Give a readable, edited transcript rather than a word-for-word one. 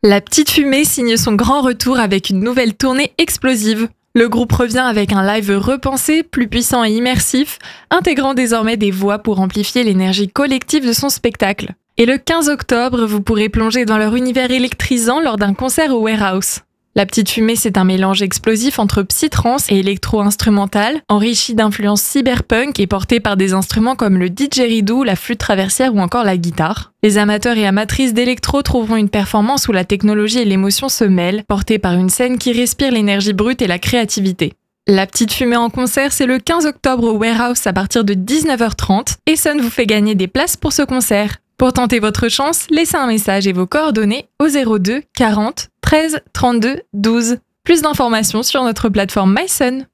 La Petite Fumée signe son grand retour avec une nouvelle tournée explosive. Le groupe revient avec un live repensé, plus puissant et immersif, intégrant désormais des voix pour amplifier l'énergie collective de son spectacle. Et le 15 octobre, vous pourrez plonger dans leur univers électrisant lors d'un concert au Warehouse. La Petite Fumée, c'est un mélange explosif entre psytrance et électro-instrumental, enrichi d'influences cyberpunk et porté par des instruments comme le didgeridoo, la flûte traversière ou encore la guitare. Les amateurs et amatrices d'électro trouveront une performance où la technologie et l'émotion se mêlent, portée par une scène qui respire l'énergie brute et la créativité. La Petite Fumée en concert, c'est le 15 octobre au Warehouse à partir de 19h30 et Sun vous fait gagner des places pour ce concert. Pour tenter votre chance, laissez un message et vos coordonnées au 02 40 13 32 12. Plus d'informations sur notre plateforme MySun.